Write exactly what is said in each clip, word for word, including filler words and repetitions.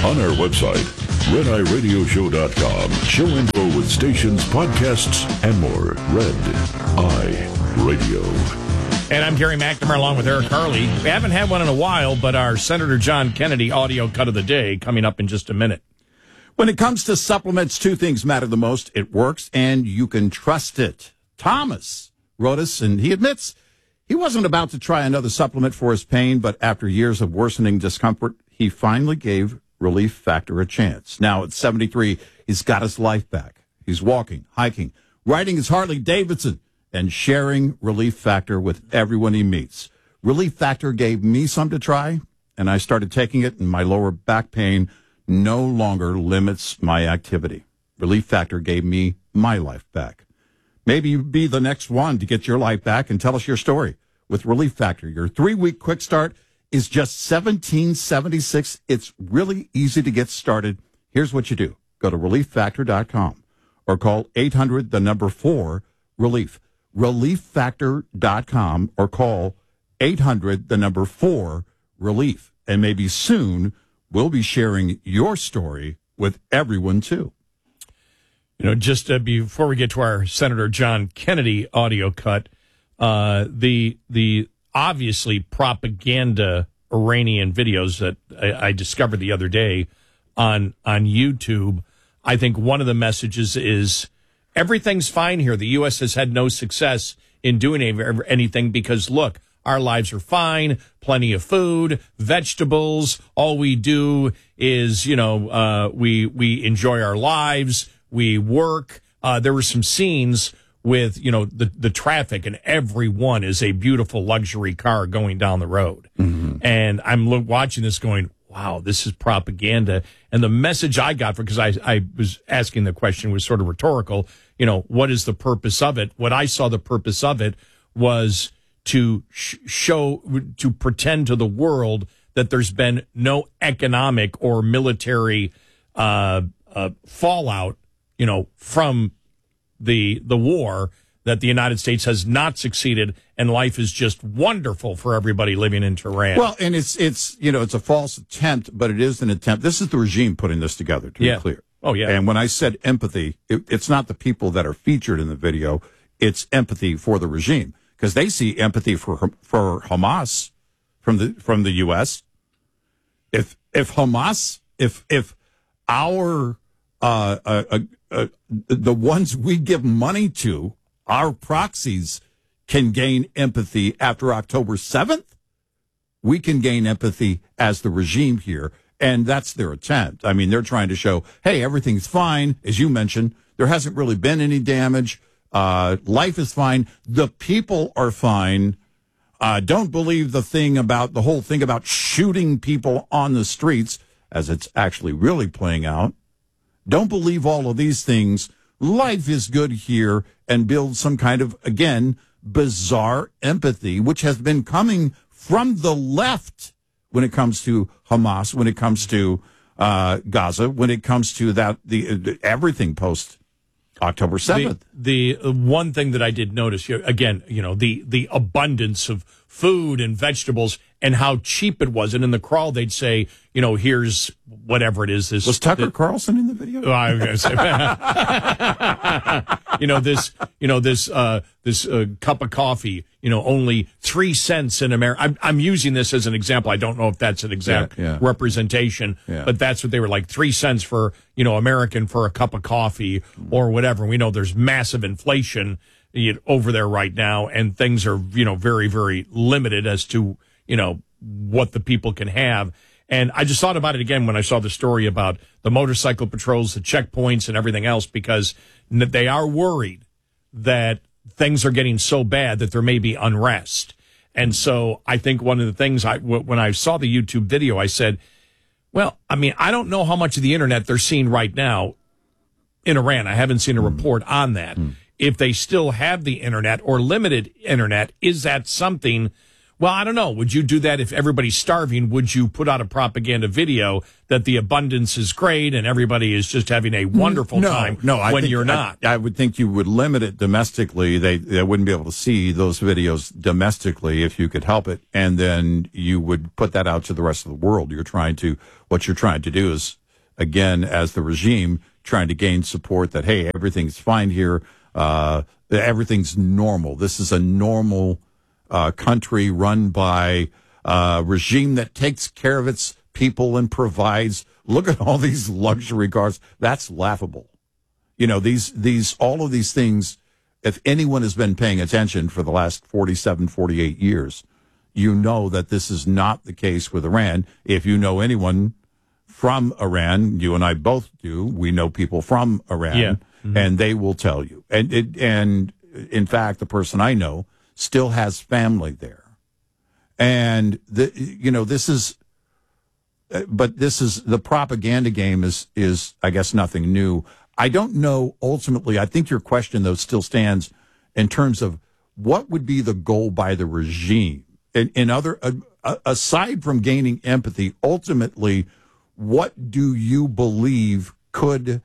On our website, red eye radio show dot com. Show info with stations, podcasts, and more. Red Eye Radio. And I'm Gary McNamara along with Eric Harley. We haven't had one in a while, but our Senator John Kennedy audio cut of the day coming up in just a minute. When it comes to supplements, two things matter the most. It works, and you can trust it. Thomas wrote us, and he admits he wasn't about to try another supplement for his pain, but after years of worsening discomfort, he finally gave Relief Factor a chance. Now at seventy-three, he's got his life back. He's walking, hiking, riding his Harley Davidson, and sharing Relief Factor with everyone he meets. Relief Factor gave me some to try, and I started taking it, and my lower back pain no longer limits my activity. Relief Factor gave me my life back. Maybe you'd be the next one to get your life back and tell us your story. With Relief Factor, your three-week quick start is just seventeen seventy-six. It's really easy to get started. Here's what you do. Go to relief factor dot com or call eight hundred, the number four, relief. relief factor dot com or call eight hundred, the number four, relief. And maybe soon we'll be sharing your story with everyone, too. You know, just uh, before we get to our Senator John Kennedy audio cut, uh, the the obviously propaganda Iranian videos that I, I discovered the other day on on YouTube, I think one of the messages is everything's fine here. The U S has had no success in doing anything because, look, our lives are fine, plenty of food, vegetables. All we do is, you know, uh, we we enjoy our lives. We work. Uh, there were some scenes with, you know, the, the traffic, and every one is a beautiful luxury car going down the road. Mm-hmm. And I'm lo- watching this going, wow, this is propaganda. And the message I got, because I, I was asking the question, was sort of rhetorical, you know, what is the purpose of it? What I saw the purpose of it was to sh- show, to pretend to the world that there's been no economic or military uh, uh, fallout, you know, from the the war, that the United States has not succeeded, and life is just wonderful for everybody living in Tehran. Well, and it's, it's you know, it's a false attempt, but it is an attempt. This is the regime putting this together, to yeah. be clear. Oh, yeah. And when I said empathy, it, it's not the people that are featured in the video. It's empathy for the regime, because they see empathy for for Hamas from the from the U S. If if Hamas, if if our uh, uh, uh, uh, the ones we give money to, our proxies, can gain empathy after October seventh, we can gain empathy as the regime here. And that's their attempt. I mean, they're trying to show, hey, everything's fine. As you mentioned, there hasn't really been any damage. Uh, life is fine. The people are fine. Uh, don't believe the thing about the whole thing about shooting people on the streets, as it's actually really playing out. Don't believe all of these things. Life is good here, and build some kind of, again, bizarre empathy, which has been coming from the left when it comes to Hamas, when it comes to uh, Gaza, when it comes to that the, the everything post October seventh. The, the one thing that I did notice, again, you know, the the abundance of food and vegetables and how cheap it was. And in the crawl, they'd say, you know, here's whatever it is. This was Tucker the, Carlson in the video? Oh, I was going to say, you know, this, you know, this, uh, this uh, cup of coffee, you know, only three cents in America. I'm, I'm using this as an example. I don't know if that's an exact yeah, yeah. representation, yeah. but that's what they were like, three cents for, you know, American for a cup of coffee or whatever. We know there's massive inflation over there right now, and things are, you know, very, very limited as to, you know, what the people can have. And I just thought about it again when I saw the story about the motorcycle patrols, the checkpoints, and everything else, because they are worried that things are getting so bad that there may be unrest. And so I think one of the things I, when I saw the YouTube video, I said, well, I mean, I don't know how much of the internet they're seeing right now in Iran. I haven't seen a report on that. Mm. If they still have the internet or limited internet, is that something Well, I don't know. Would you do that if everybody's starving? Would you put out a propaganda video that the abundance is great and everybody is just having a wonderful no, time no, I when think, you're not? I, I would think you would limit it domestically. They, they wouldn't be able to see those videos domestically if you could help it. And then you would put that out to the rest of the world. You're trying to, what you're trying to do is, again, as the regime, trying to gain support that, hey, everything's fine here. Uh, everything's normal. This is a normal Uh, country run by a regime that takes care of its people and provides. Look at all these luxury cars. That's laughable. You know, these, these, all of these things, if anyone has been paying attention for the last forty-seven, forty-eight years, you know that this is not the case with Iran. If you know anyone from Iran, you and I both do, we know people from Iran, yeah. mm-hmm. and they will tell you. And it, and in fact, the person I know still has family there. And, the, you know, this is, but this is, the propaganda game is, is, I guess, nothing new. I don't know, ultimately, I think your question, though, still stands in terms of what would be the goal by the regime? In, in other, uh, aside from gaining empathy, ultimately, what do you believe could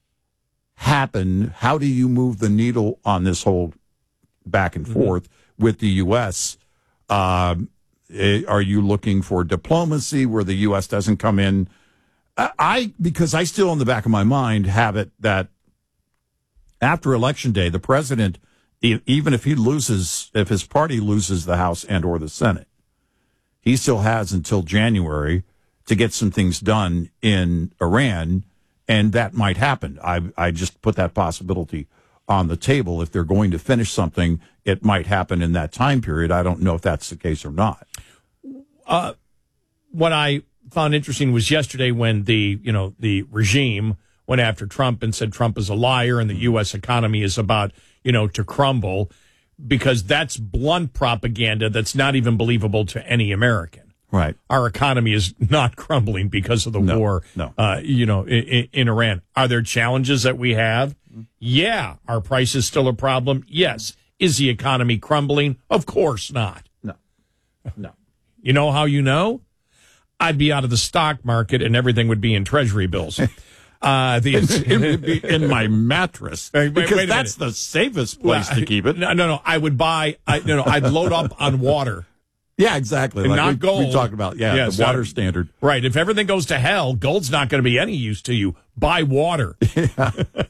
happen? How do you move the needle on this whole back and forth mm-hmm. with the U S? Uh, are you looking for diplomacy where the U S doesn't come in? I, because I still in the back of my mind have it that after Election Day, the president, even if he loses, if his party loses the House and or the Senate, he still has until January to get some things done in Iran, and that might happen. I, I just put that possibility on the table. If they're going to finish something, it might happen in that time period. I don't know if that's the case or not. Uh, what I found interesting was yesterday when the, you know, the regime went after Trump and said Trump is a liar and the U S economy is about, you know, to crumble, because that's blunt propaganda that's not even believable to any American. Right. Our economy is not crumbling because of the no, war, no. Uh, you know, in, in Iran. Are there challenges that we have? Yeah. Are prices still a problem? Yes. Is the economy crumbling? Of course not. No. No. You know how you know? I'd be out of the stock market and everything would be in treasury bills. Uh, the, it would be in my mattress, wait, wait, because wait that's the safest place well, to keep it. No, no, no. I would buy, I, no, no, I'd load up on water. Yeah, exactly. And like not we, gold. We talked about, yeah, yes, the water uh, standard. Right. If everything goes to hell, gold's not going to be any use to you. Buy water. Yeah.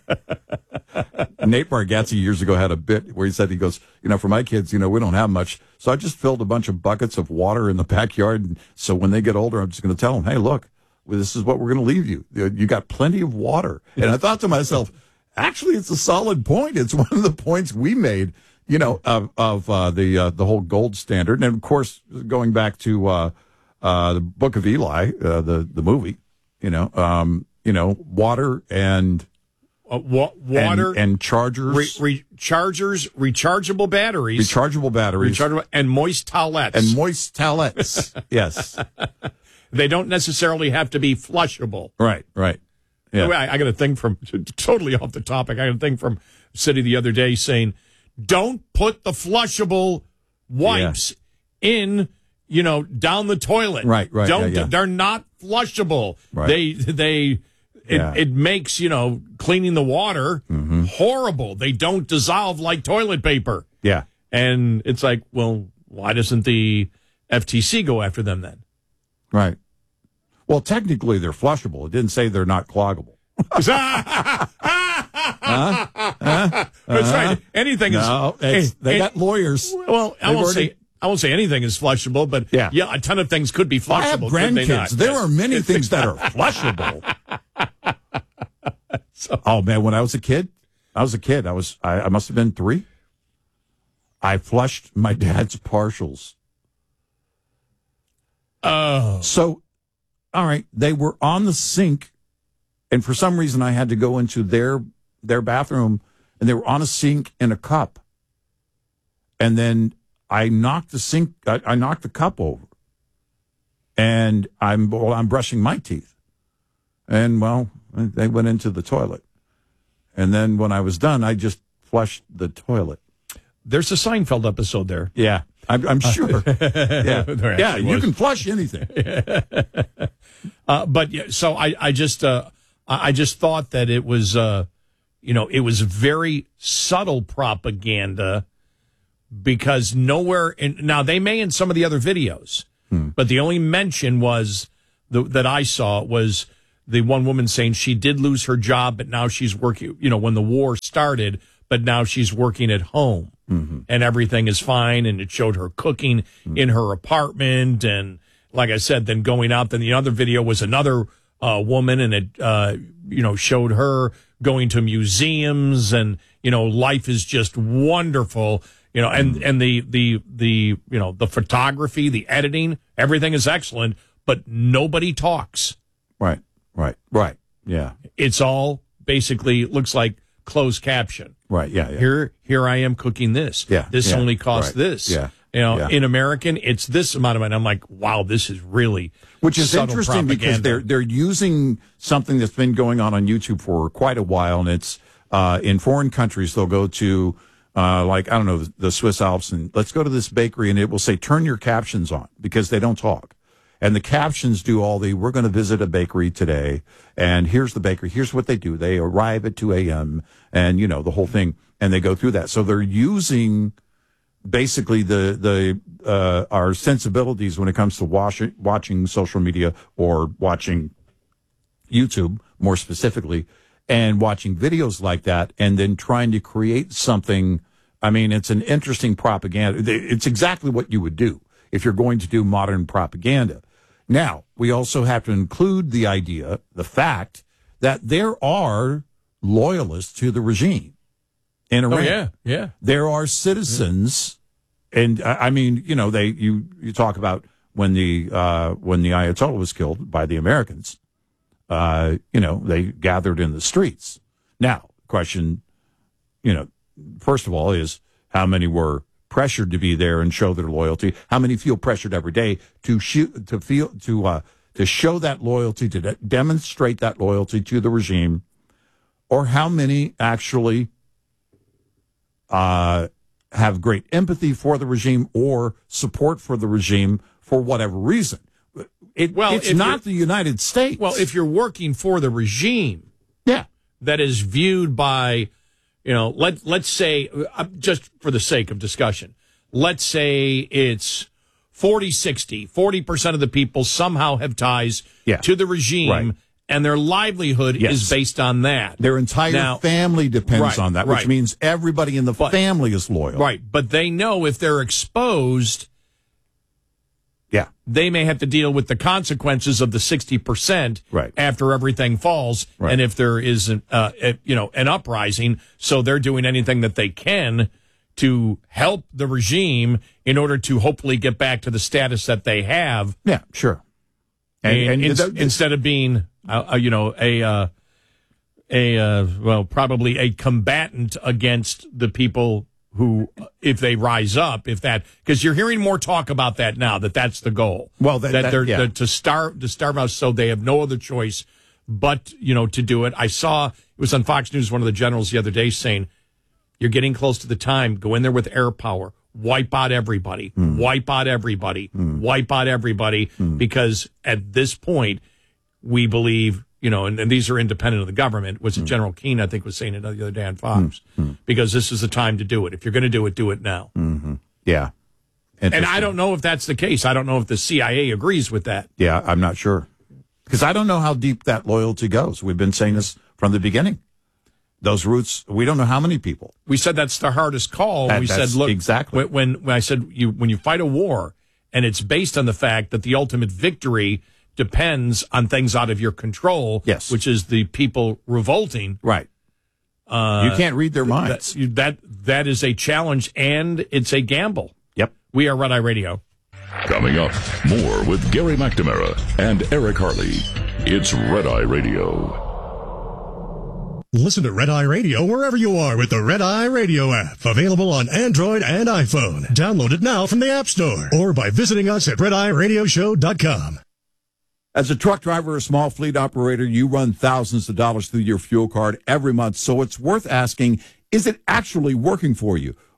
Nate Bargatze years ago had a bit where he said, he goes, you know, for my kids, you know, we don't have much. So I just filled a bunch of buckets of water in the backyard. And so when they get older, I'm just going to tell them, hey, look, well, this is what we're going to leave you. You got plenty of water. And I thought to myself, actually, it's a solid point. It's one of the points we made, you know, of, of uh, the uh, the whole gold standard. And, of course, going back to uh, uh, the Book of Eli, uh, the, the movie, you know, um, you know, water and... Uh, wa- water and, and chargers, re- re- chargers, rechargeable batteries, rechargeable batteries, rechargeable, and moist towelettes, and moist towelettes. Yes, they don't necessarily have to be flushable. Right, right. Yeah, I, I got a thing from totally off the topic. I got a thing from City the other day saying, "Don't put the flushable wipes yeah. in, you know, down the toilet. Right, right. Don't. Yeah, yeah. They're not flushable. Right. They they." It, yeah. it makes, you know, cleaning the water mm-hmm. horrible. They don't dissolve like toilet paper. Yeah. And it's like, well, why doesn't the F T C go after them then? Right. Well, technically, they're flushable. It didn't say they're not cloggable. huh? Huh? That's right. Anything no, is. It's, they got lawyers. Well, I They've won't already, say. I won't say anything is flushable, but yeah, yeah a ton of things could be flushable. I have grandkids. There are many things that are flushable. So. Oh man, when I was a kid, I was a kid. I was I, I must have been three. I flushed my dad's partials. Oh, so all right, they were on the sink, and for some reason I had to go into their their bathroom, and they were on a sink in a cup, and then I knocked the sink. I, I knocked the cup over, and I'm well, I'm brushing my teeth, and well, they went into the toilet, and then when I was done, I just flushed the toilet. There's a Seinfeld episode there. Yeah, I'm, I'm sure. Yeah, yeah you was. can flush anything. uh, but yeah, so I, I just, uh, I just thought that it was, uh, you know, it was very subtle propaganda because nowhere in, now they may in some of the other videos, hmm. but the only mention was the, that I saw was the one woman saying she did lose her job, but now she's working, you know, when the war started, but now she's working at home mm-hmm. and everything is fine. And it showed her cooking mm-hmm. in her apartment. And like I said, then going out, then the other video was another uh, woman and it, uh, you know, showed her going to museums and, you know, life is just wonderful, you know, and, mm-hmm. and the, the, the, you know, the photography, the editing, everything is excellent, but nobody talks. Right, right, right. Yeah. It's all basically looks like closed caption. Right, yeah, yeah. Here, here I am cooking this. Yeah. This yeah, only costs right, this. Yeah. You know, yeah. in American, it's this amount of money. I'm like, wow, this is really Which is subtle interesting propaganda. because they're they're using something that's been going on on YouTube for quite a while, and it's uh, in foreign countries. They'll go to uh, like I don't know the Swiss Alps, and let's go to this bakery, and it will say turn your captions on because they don't talk, and the captions do all the we're going to visit a bakery today, and here's the bakery, here's what they do. They arrive at two a.m. and you know the whole thing, and they go through that. So they're using basically the the uh, our sensibilities when it comes to watch, watching social media or watching YouTube more specifically, and watching videos like that, and then trying to create something. I mean, it's an interesting propaganda. It's exactly what you would do if you're going to do modern propaganda. Now, we also have to include the idea, the fact that there are loyalists to the regime. In Iran. Oh, yeah, yeah. There are citizens, yeah. and I mean, you know, they you you talk about when the uh, when the Ayatollah was killed by the Americans, uh, you know, they gathered in the streets. Now, question, you know, first of all, is how many were pressured to be there and show their loyalty? How many feel pressured every day to shoot to feel to uh, to show that loyalty, to de- demonstrate that loyalty to the regime, or how many actually Uh, have great empathy for the regime or support for the regime for whatever reason. It, well, it's not the United States. Well, if you're working for the regime, yeah, that is viewed by, you know, let let's say, uh, just for the sake of discussion, let's say it's forty sixty, forty percent of the people somehow have ties yeah. to the regime. Right. And their livelihood yes. is based on that. Their entire now, family depends right, on that, which right. means everybody in the but, family is loyal. Right. But they know if they're exposed, yeah, they may have to deal with the consequences of the sixty percent right. after everything falls. Right. And if there is an, uh, a, you know, an uprising, so they're doing anything that they can to help the regime in order to hopefully get back to the status that they have. Yeah, sure. And, and, and in, th- instead of being, uh, you know, a, uh, a uh, well, probably a combatant against the people who, if they rise up, if that, because you're hearing more talk about that now, that that's the goal. Well, that, that, that they're yeah. the, to starve, to starve out, so they have no other choice but, you know, to do it. I saw, it was on Fox News, one of the generals the other day saying, you're getting close to the time, go in there with air power. Wipe out everybody, mm. wipe out everybody, mm. wipe out everybody, mm. because at this point, we believe, you know, and, and these are independent of the government, was mm. General Keane, I think, was saying it the other day on Fox, mm. because this is the time to do it. If you're going to do it, do it now. Mm-hmm. Yeah. And I don't know if that's the case. I don't know if the C I A agrees with that. Yeah, I'm not sure. Because I don't know how deep that loyalty goes. We've been saying this from the beginning. Those roots, we don't know how many people. We said that's the hardest call. That, we said, look, exactly. when, when I said you, when you fight a war, and it's based on the fact that the ultimate victory depends on things out of your control, yes, which is the people revolting. Right. Uh, you can't read their minds. That, that that is a challenge, and it's a gamble. Yep. We are Red Eye Radio. Coming up, more with Gary McNamara and Eric Harley. It's Red Eye Radio. Listen to Red Eye Radio wherever you are with the Red Eye Radio app. Available on Android and iPhone. Download it now from the App Store or by visiting us at red eye radio show dot com. As a truck driver or small fleet operator, you run thousands of dollars through your fuel card every month, so it's worth asking, is it actually working for you?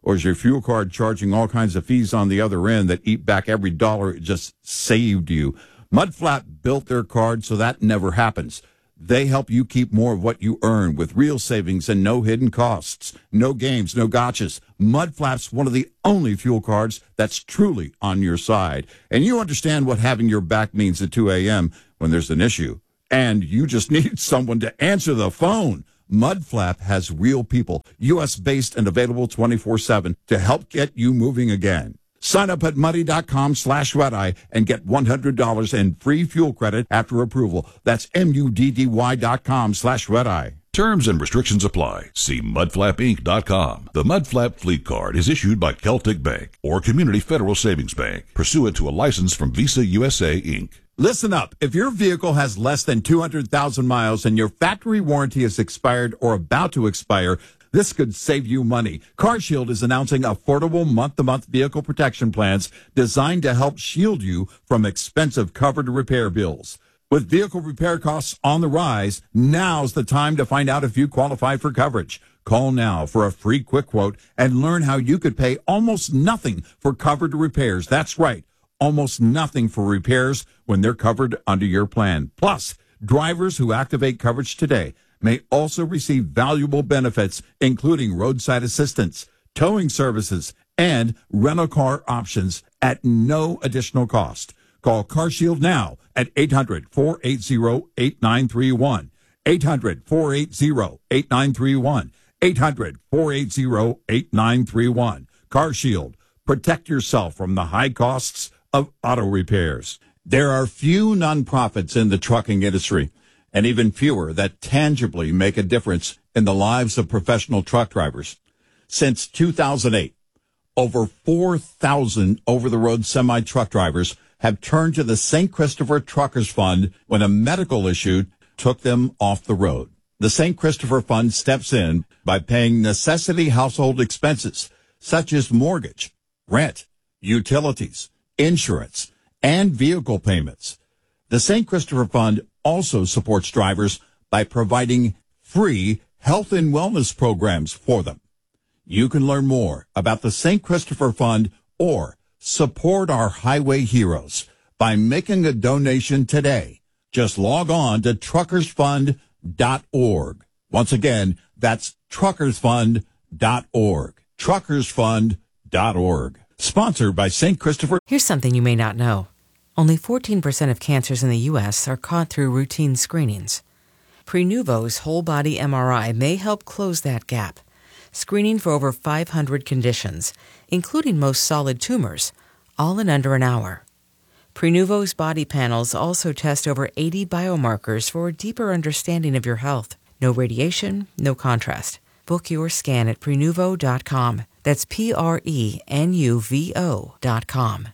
Or is your fuel card charging all kinds of fees on the other end that eat back every dollar it just saved you? Mudflap built their card so that never happens. They help you keep more of what you earn with real savings and no hidden costs. No games, no gotchas. Mudflap's one of the only fuel cards that's truly on your side. And you understand what having your back means at two a.m. when there's an issue. And you just need someone to answer the phone. Mudflap has real people, U S-based and available twenty-four seven to help get you moving again. Sign up at muddy.com slash redeye and get one hundred dollars in free fuel credit after approval. That's M-U-D-D-Y dot com slash redeye. Terms and restrictions apply. See mudflap inc dot com. The Mudflap Fleet Card is issued by Celtic Bank or Community Federal Savings Bank, pursuant to a license from Visa U S A, Incorporated. Listen up. If your vehicle has less than two hundred thousand miles and your factory warranty is expired or about to expire, this could save you money. CarShield is announcing affordable month-to-month vehicle protection plans designed to help shield you from expensive covered repair bills. With vehicle repair costs on the rise, now's the time to find out if you qualify for coverage. Call now for a free quick quote and learn how you could pay almost nothing for covered repairs. That's right, almost nothing for repairs when they're covered under your plan. Plus, drivers who activate coverage today may also receive valuable benefits, including roadside assistance, towing services, and rental car options at no additional cost. Call CarShield now at eight hundred, four eight zero, eight nine three one. eight hundred, four eight zero, eight nine three one. eight hundred, four eight zero, eight nine three one. CarShield. Protect yourself from the high costs of auto repairs. There are few nonprofits in the trucking industry, and even fewer that tangibly make a difference in the lives of professional truck drivers. Since two thousand eight, over four thousand over-the-road semi-truck drivers have turned to the Saint Christopher Truckers Fund when a medical issue took them off the road. The Saint Christopher Fund steps in by paying necessity household expenses such as mortgage, rent, utilities, insurance, and vehicle payments. The Saint Christopher Fund also supports drivers by providing free health and wellness programs for them. You can learn more about the Saint Christopher Fund or support our highway heroes by making a donation today. Just log on to truckers fund dot org. Once again, that's truckers fund dot org. truckers fund dot org. Sponsored by Saint Christopher. Here's something you may not know. Only fourteen percent of cancers in the U S are caught through routine screenings. Prenuvo's whole-body M R I may help close that gap, screening for over five hundred conditions, including most solid tumors, all in under an hour. Prenuvo's body panels also test over eighty biomarkers for a deeper understanding of your health. No radiation, no contrast. Book your scan at prenuvo dot com. That's P R E N U V O dot com.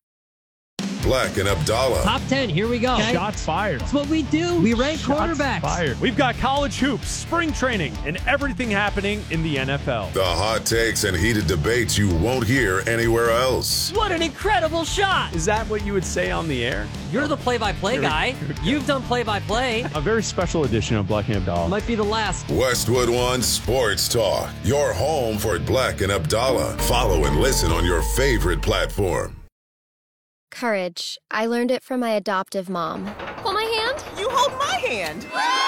Black and Abdallah. Top ten, here we go. Okay? Shots fired. That's what we do. We rank Shots quarterbacks. Fired. We've got college hoops, spring training, and everything happening in the N F L. The hot takes and heated debates you won't hear anywhere else. What an incredible shot. Is that what you would say on the air? You're the play-by-play guy. You've done play-by-play. A very special edition of Black and Abdallah. Might be the last. Westwood One Sports Talk. Your home for Black and Abdallah. Follow and listen on your favorite platform. Courage. I learned it from my adoptive mom. Hold my hand. You hold my hand.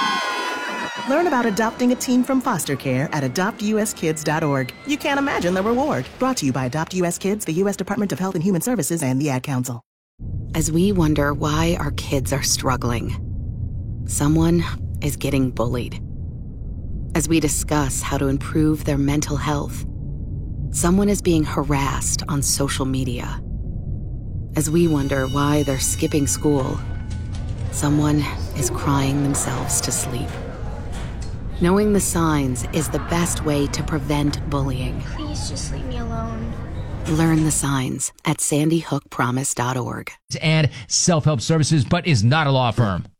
Learn about adopting a teen from foster care at adopt u s kids dot org. You can't imagine the reward. Brought to you by Adopt U S Kids, the U S Department of Health and Human Services, and the Ad Council. As we wonder why our kids are struggling, someone is getting bullied. As we discuss how to improve their mental health, someone is being harassed on social media. As we wonder why they're skipping school, someone is crying themselves to sleep. Knowing the signs is the best way to prevent bullying. Please just leave me alone. Learn the signs at sandy hook promise dot org. And self-help services, but is not a law firm.